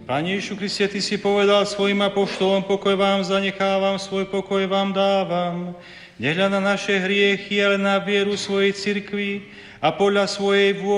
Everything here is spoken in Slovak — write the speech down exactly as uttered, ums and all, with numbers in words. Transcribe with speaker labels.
Speaker 1: Pane Ježišu Kriste, Ty si povedal svojim apoštolom, pokoj vám zanechávam, svoj pokoj vám dávam. Nehľad na naše hriechy, ale na vieru svojej cirkvi a podľa svojej vôle